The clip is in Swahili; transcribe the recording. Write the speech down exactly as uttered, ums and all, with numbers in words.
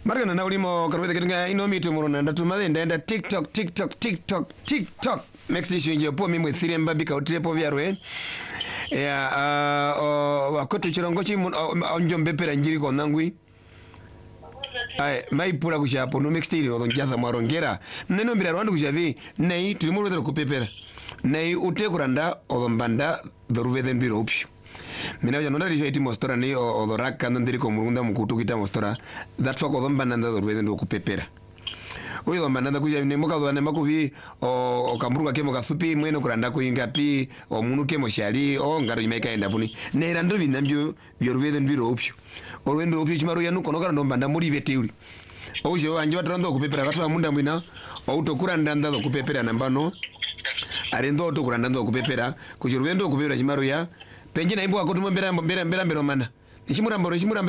Marga na ulimo karwede kitunga ino mitu muruna ndatumale ndaenda TikTok TikTok TikTok TikTok next issue nje po mimwe thiri mbabi ka utire po vyarwe ya uh wakoto chirongo chi onjo mbepera njiri ko nangwi ai mai pura kushapo no next issue odonjaza mwarongera neno mbira rwandu kushavi nei tulimo rwedero kupepera nei ute kuranda odombanda doruvede mbiro upshu mina ya nonda rishaiti mostora ni odoraka ndiri ko murunda mukutu kita mostora that fuck odom bananda dorwede ndo kupepera uyo odom bananda kuja ne moka dwane makuvi o okamburuka kemo kasupi mwene kuranda ko ingati o munu kemo shali o ngaro imeka enda buni ne rando vinambyo byorwede ndiro opsho orwendo opsho chimaru yanu konokara ndo banda muri veteuri oje wanje watrando kupepera vatwa munda mwina autokura ndanda do kupepera nambano arendo autokura ndanda do kupepera kuchirwendo kupepera chimaru ya penjina imbo akotumwa mbera mbera mbera mbera mana nishimura mboro nishimura